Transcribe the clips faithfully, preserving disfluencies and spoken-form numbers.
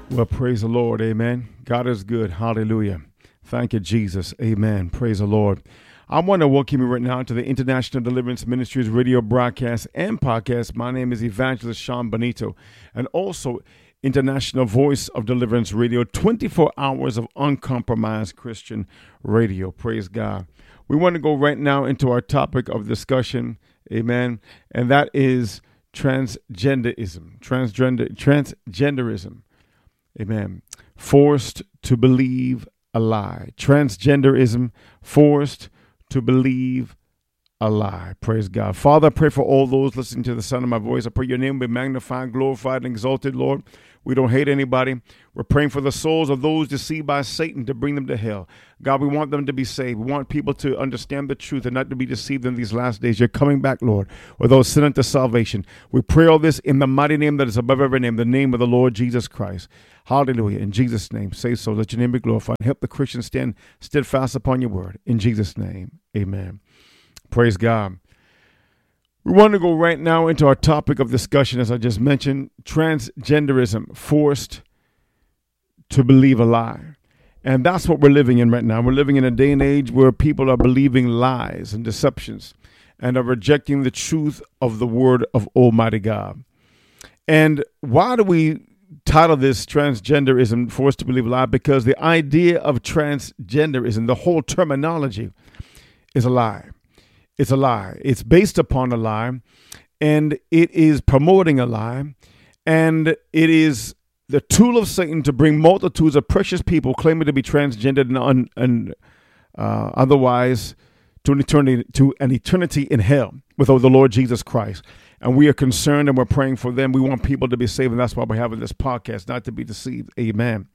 Well, praise the Lord. Amen. God is good. Hallelujah. Thank you, Jesus. Amen. Praise the Lord. I want to welcome you right now to the International Deliverance Ministries radio broadcast and podcast. My name is Evangelist Sean Benito, and also International Voice of Deliverance Radio, twenty-four hours of uncompromised Christian radio. Praise God. We want to go right now into our topic of discussion. Amen. And that is transgenderism. Transgender, transgenderism. Amen. Forced to believe a lie. Transgenderism, forced to believe a lie. Praise God. Father, I pray for all those listening to the sound of my voice. I pray your name be magnified, glorified, and exalted, Lord. We don't hate anybody. We're praying for the souls of those deceived by Satan to bring them to hell. God, we want them to be saved. We want people to understand the truth and not to be deceived in these last days. You're coming back, Lord, with those sin unto salvation. We pray all this in the mighty name that is above every name, the name of the Lord Jesus Christ. Hallelujah. In Jesus' name, say so. Let your name be glorified. Help the Christians stand steadfast upon your word. In Jesus' name, amen. Praise God. We want to go right now into our topic of discussion, as I just mentioned, transgenderism, forced to believe a lie. And that's what we're living in right now. We're living in a day and age where people are believing lies and deceptions and are rejecting the truth of the word of Almighty God. And why do we title this transgenderism, forced to believe a lie? Because the idea of transgenderism, the whole terminology, is a lie. It's a lie. It's based upon a lie, and it is promoting a lie, and it is the tool of Satan to bring multitudes of precious people claiming to be transgendered and, un, and uh, otherwise to an eternity to an eternity in hell without the Lord Jesus Christ. And we are concerned, and we're praying for them. We want people to be saved, and that's why we're having this podcast, not to be deceived. Amen.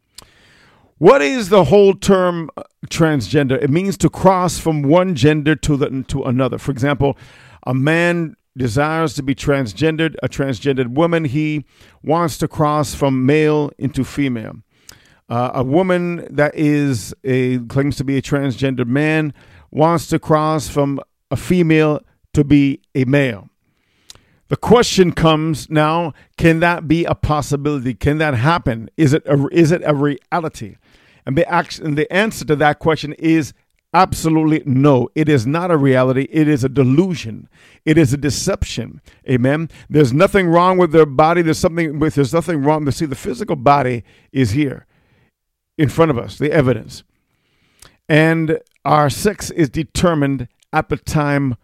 What is the whole term transgender? It means to cross from one gender to the to another. For example, a man desires to be transgendered, a transgendered woman, he wants to cross from male into female. Uh, a woman that is a claims to be a transgendered man wants to cross from a female to be a male. The question comes now, can that be a possibility? Can that happen? Is it a, is it a reality? And the, action, and the answer to that question is absolutely no. It is not a reality. It is a delusion. It is a deception. Amen. There's nothing wrong with their body. There's something with, there's nothing wrong. See, the physical body is here in front of us, the evidence. And our sex is determined at the time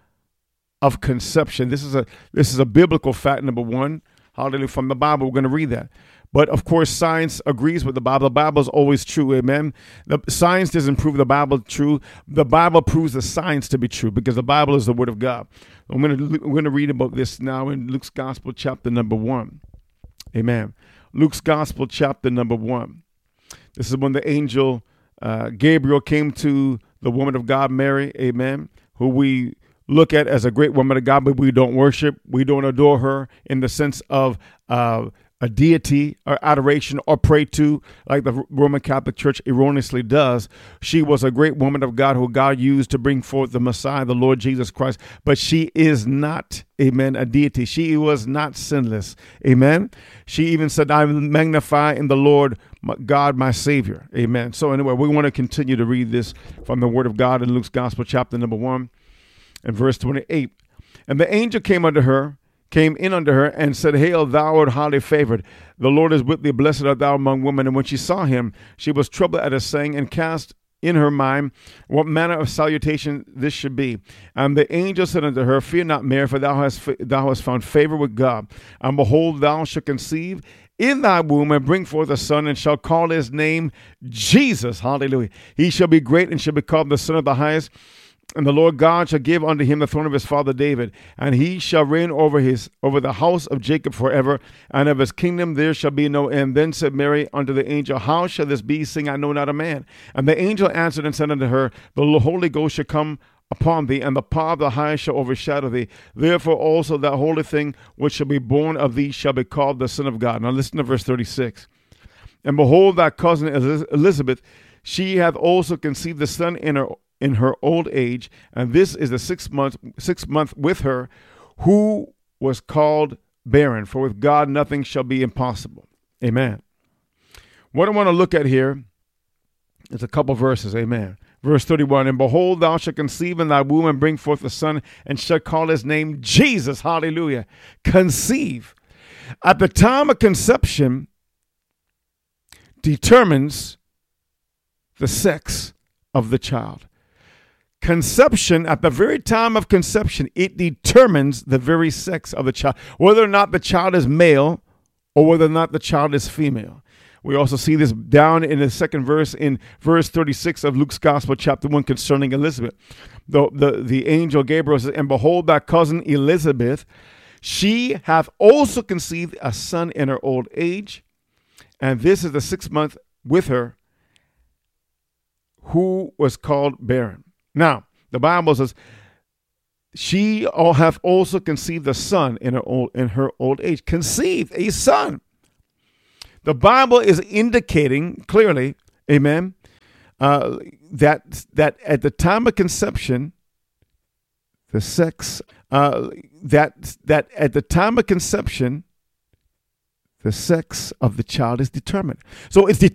of conception. This is a this is a biblical fact, number one. Hallelujah. From the Bible, we're going to read that. But of course, science agrees with the Bible. The Bible is always true. Amen. The science doesn't prove the Bible true. The Bible proves the science to be true because the Bible is the Word of God. I'm going to we're going to read about this now in Luke's Gospel, chapter number one. Amen. Luke's Gospel, chapter number one. This is when the angel uh, Gabriel came to the woman of God, Mary. Amen. Who we look at as a great woman of God, but we don't worship. We don't adore her in the sense of uh, a deity or adoration or pray to, like the Roman Catholic Church erroneously does. She was a great woman of God who God used to bring forth the Messiah, the Lord Jesus Christ. But she is not, amen, a deity. She was not sinless. Amen. She even said, I magnify in the Lord God, my Savior. Amen. So anyway, we want to continue to read this from the Word of God in Luke's Gospel, chapter number one. And verse twenty-eight, and the angel came unto her, came in unto her, and said, Hail, thou art highly favored. The Lord is with thee, blessed art thou among women. And when she saw him, she was troubled at his saying, and cast in her mind what manner of salutation this should be. And the angel said unto her, Fear not, Mary, for thou hast thou hast found favor with God. And behold, thou shalt conceive in thy womb, and bring forth a son, and shall call his name Jesus. Hallelujah. He shall be great, and shall be called the Son of the Highest. And the Lord God shall give unto him the throne of his father David, and he shall reign over his over the house of Jacob forever, and of his kingdom there shall be no end. Then said Mary unto the angel, How shall this be, seeing I know not a man? And the angel answered and said unto her, The Holy Ghost shall come upon thee, and the power of the highest shall overshadow thee. Therefore also that holy thing which shall be born of thee shall be called the Son of God. Now listen to verse thirty-six. And behold, thy cousin Elizabeth, she hath also conceived a son in her in her old age, and this is the sixth month, sixth month with her, who was called barren. For with God nothing shall be impossible. Amen. What I want to look at here is a couple verses. Amen. Verse thirty-one, and behold, thou shalt conceive in thy womb and bring forth a son, and shalt call his name Jesus. Hallelujah. Conceive. At the time of conception determines the sex of the child. Conception, at the very time of conception, it determines the very sex of the child, whether or not the child is male or whether or not the child is female. We also see this down in the second verse, in verse thirty-six of Luke's Gospel, chapter one, concerning Elizabeth. The, the, the angel Gabriel says, and behold, thy cousin Elizabeth, she hath also conceived a son in her old age, and this is the sixth month with her, who was called barren. Now, the Bible says, she hath also conceived a son in her old, in her old age. Conceived a son. The Bible is indicating clearly, amen, uh, that that at the time of conception, the sex, uh, that that at the time of conception, the sex of the child is determined. So it's determined.